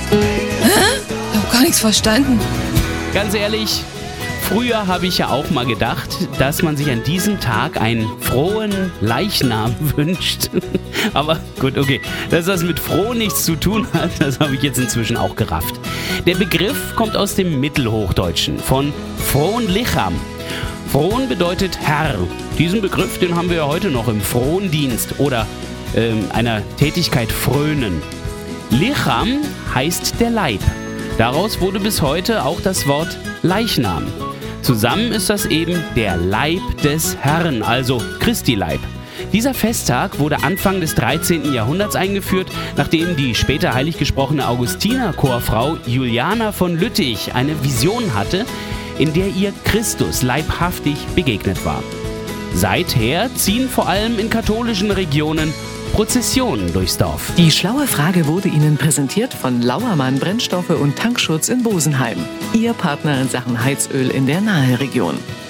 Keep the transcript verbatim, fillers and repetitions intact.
Ich habe gar nichts verstanden. Ganz ehrlich, früher habe ich ja auch mal gedacht, dass man sich an diesem Tag einen frohen Leichnam wünscht. Aber gut, okay, dass das mit froh nichts zu tun hat, das habe ich jetzt inzwischen auch gerafft. Der Begriff kommt aus dem Mittelhochdeutschen, von Fronlicham. Fron bedeutet Herr. Diesen Begriff, den haben wir ja heute noch im Frondienst oder ähm, einer Tätigkeit frönen. Licham heißt der Leib. Daraus wurde bis heute auch das Wort Leichnam. Zusammen ist das eben der Leib des Herrn, also Christi Leib. Dieser Festtag wurde Anfang des dreizehnten Jahrhunderts eingeführt, nachdem die später heilig gesprochene Augustinerchorfrau Juliana von Lüttich eine Vision hatte, in der ihr Christus leibhaftig begegnet war. Seither ziehen vor allem in katholischen Regionen Prozessionen durchs Dorf. Die schlaue Frage wurde Ihnen präsentiert von Lauermann Brennstoffe und Tankschutz in Bosenheim. Ihr Partner in Sachen Heizöl in der Naheregion.